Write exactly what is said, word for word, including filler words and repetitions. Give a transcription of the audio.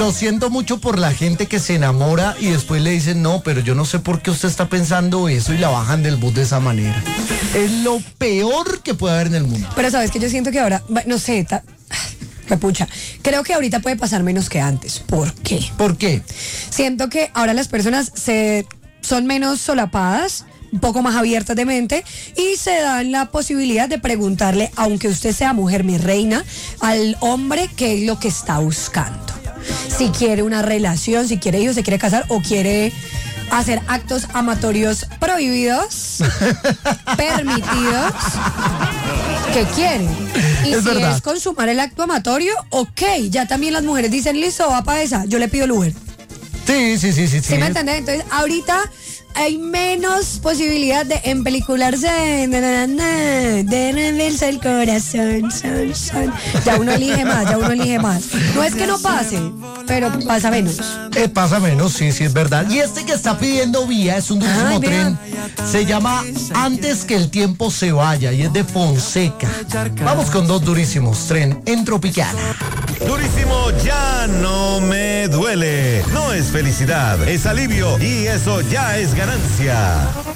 lo siento mucho por la gente que se enamora y después le dicen, no, pero yo no sé por qué usted está pensando eso y la bajan del bus de esa manera. Es lo peor que puede haber en el mundo. Pero sabes que yo siento que ahora, no sé, ta, pucha, creo que ahorita puede pasar menos que antes. ¿Por qué? ¿Por qué? Siento que ahora las personas se son menos solapadas, un poco más abiertas de mente y se dan la posibilidad de preguntarle, aunque usted sea mujer, mi reina, al hombre qué es lo que está buscando. Si quiere una relación, si quiere hijos, se quiere casar o quiere hacer actos amatorios prohibidos, permitidos, ¿qué quiere? Y es si verdad. es consumar el acto amatorio, ok, ya también las mujeres dicen, listo, va para esa, yo le pido el Uber. Sí, sí, sí, sí. ¿Sí me entendés? Entonces, ahorita hay menos posibilidad de empelicularse, de reversa el corazón, son, son. Ya uno elige más, ya uno elige más. No es que no pase, pero pasa menos. Eh, pasa menos, sí, sí, es verdad. Y este que está pidiendo vía es un durísimo Ay, tren. Se llama Antes que el tiempo se vaya y es de Fonseca. Vamos con dos durísimos, tren en Tropicana. Durísimo ya no me duele. No es felicidad, es alivio y eso ya es ganancia.